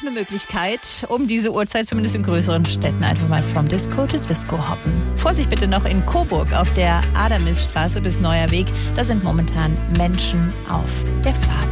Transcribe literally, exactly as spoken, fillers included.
eine Möglichkeit, um diese Uhrzeit zumindest in größeren Städten einfach mal from Disco to Disco hoppen. Vorsicht bitte noch in Coburg auf der Adamisstraße bis Neuer Weg. Da sind momentan Menschen auf der Fahrt.